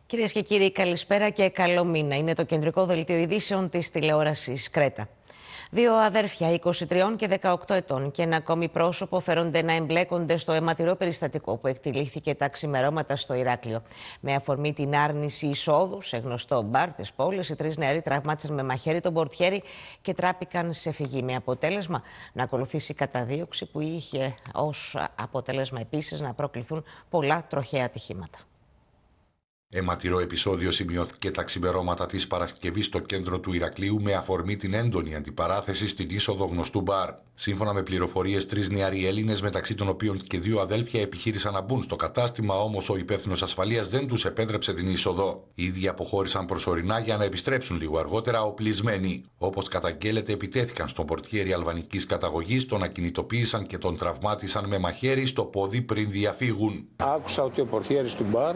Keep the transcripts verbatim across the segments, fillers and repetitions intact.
Κυρίες και κύριοι, καλησπέρα και καλό μήνα. Είναι το κεντρικό δελτίο ειδήσεων της τηλεόρασης Κρέτα. Δύο αδέρφια είκοσι τρία και δεκαοκτώ ετών και ένα ακόμη πρόσωπο φέρονται να εμπλέκονται στο αιματηρό περιστατικό που εκτελήχθηκε τα ξημερώματα στο Ηράκλειο. Με αφορμή την άρνηση εισόδου σε γνωστό μπαρ της πόλης, οι τρεις νεαροί τραυμάτισαν με μαχαίρι τον πορτιέρι και τράπηκαν σε φυγή. Με αποτέλεσμα να ακολουθήσει καταδίωξη που είχε ως αποτέλεσμα επίσης να προκληθούν πολλά τροχαία ατυχήματα. Αιματηρό επεισόδιο σημειώθηκε τα ξημερώματα της Παρασκευής στο κέντρο του Ηρακλείου με αφορμή την έντονη αντιπαράθεση στην είσοδο γνωστού μπαρ. Σύμφωνα με πληροφορίες, τρεις νεαροί Έλληνες, μεταξύ των οποίων και δύο αδέλφια, επιχείρησαν να μπουν στο κατάστημα, όμως ο υπεύθυνος ασφαλείας δεν τους επέτρεψε την είσοδο. Οι ίδιοι αποχώρησαν προσωρινά για να επιστρέψουν λίγο αργότερα οπλισμένοι. Όπως καταγγέλλεται, επιτέθηκαν στον πορτιέρι αλβανικής καταγωγής, τον ακινητοποίησαν και τον τραυμάτισαν με μαχαίρι στο πόδι πριν διαφύγουν. Άκουσα ότι ο πορτιέρης του μπαρ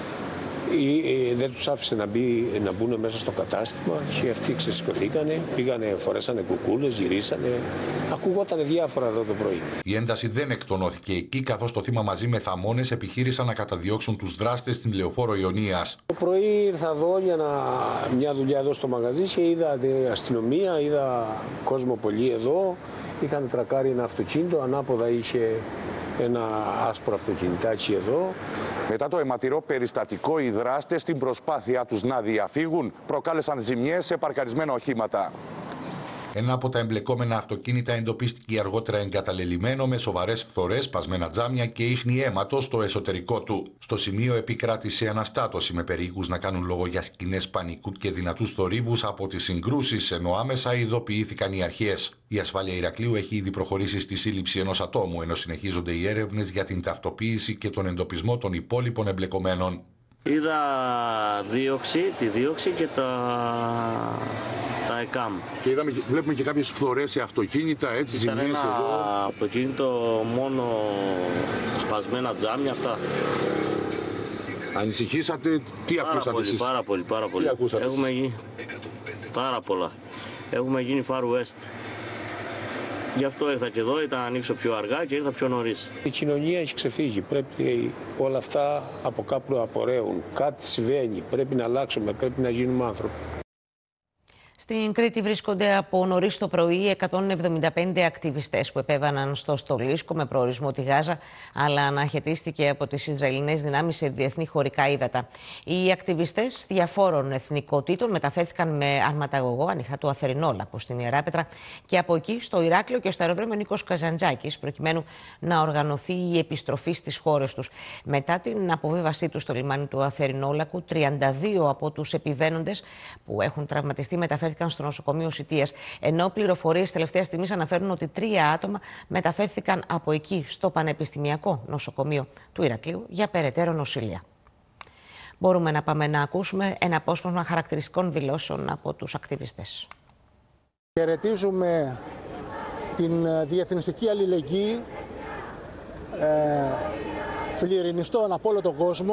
Ή, ε, δεν τους άφησε να, μπει, να μπουν μέσα στο κατάστημα και αυτοί ξεσηκωθήκανε, πήγανε, φορέσανε κουκούλες, γυρίσανε. Ακούγότανε διάφορα εδώ το πρωί. Η ένταση δεν εκτονώθηκε εκεί, καθώς το θύμα μαζί με θαμώνες επιχείρησαν να καταδιώξουν τους δράστες στην Λεωφόρο Ιωνίας. Το πρωί ήρθα εδώ για να, μια δουλειά εδώ στο μαγαζί και είδα την αστυνομία, είδα κόσμο πολύ εδώ. Είχαν τρακάρει ένα αυτοκίνητο, ανάποδα είχε ένα άσπρο αυτοκινητάκι εδώ. Μετά το αιματηρό περιστατικό, οι δράστες στην προσπάθειά τους να διαφύγουν προκάλεσαν ζημιές σε παρκαρισμένα οχήματα. Ένα από τα εμπλεκόμενα αυτοκίνητα εντοπίστηκε αργότερα εγκαταλελειμμένο με σοβαρές φθορές, σπασμένα τζάμια και ίχνη αίματος στο εσωτερικό του. Στο σημείο επικράτησε αναστάτωση, με περιοίκους να κάνουν λόγο για σκηνές πανικού και δυνατούς θορύβους από τις συγκρούσεις, ενώ άμεσα ειδοποιήθηκαν οι αρχές. Η ασφάλεια Ηρακλείου έχει ήδη προχωρήσει στη σύλληψη ενός ατόμου, ενώ συνεχίζονται οι έρευνες για την ταυτοποίηση και τον εντοπισμό των υπόλοιπων εμπλεκομένων. Είδα δίωξη, τη δίωξη και τα, τα ΕΚΑΜ. Και είδαμε, βλέπουμε και κάποιες φθορές σε αυτοκίνητα, έτσι, ζημιές εδώ. Ήταν ένα αυτοκίνητο, μόνο σπασμένα τζάμια, αυτά. Ανησυχήσατε, τι πάρα ακούσατε πολύ, εσείς? Πάρα πολύ, πάρα πολύ. Τι ακούσατε? Έχουμε γίνει πάρα πολλά. Έχουμε γίνει Far West. Γι' αυτό ήρθα και εδώ, ήταν να ανοίξω πιο αργά και ήρθα πιο νωρίς. Η κοινωνία έχει ξεφύγει. Πρέπει όλα αυτά από κάπου να απορρέουν. Κάτι συμβαίνει. Πρέπει να αλλάξουμε, πρέπει να γίνουμε άνθρωποι. Στην Κρήτη βρίσκονται από νωρίς το πρωί εκατόν εβδομήντα πέντε ακτιβιστές που επέβαναν στο Στολίσκο με προορισμό τη Γάζα, αλλά αναχαιτίστηκε από τις Ισραηλινές δυνάμεις σε διεθνή χωρικά ύδατα. Οι ακτιβιστές διαφόρων εθνικότητων μεταφέρθηκαν με αρματαγωγό ανοιχτού Αθερινόλακου στην Ιεράπετρα και από εκεί στο Ηράκλειο και στο αεροδρόμιο Νίκος Καζαντζάκης, προκειμένου να οργανωθεί η επιστροφή στις χώρες τους. Μετά την αποβίβασή τους στο λιμάνι του Αθερινόλακου, τριάντα δύο από τους επιβαίνοντες που έχουν τραυματιστεί μεταφέρθηκαν στο νοσοκομείο Σιτίας, ενώ πληροφορίες τελευταίας στιγμής αναφέρουν ότι τρία άτομα μεταφέρθηκαν από εκεί στο Πανεπιστημιακό Νοσοκομείο του Ηρακλείου για περαιτέρω νοσηλεία. Μπορούμε να πάμε να ακούσουμε ένα απόσπασμα χαρακτηριστικών δηλώσεων από τους ακτιβιστές. Χαιρετίζουμε την διεθνιστική αλληλεγγύη ε, φιλιρινιστών από όλο τον κόσμο.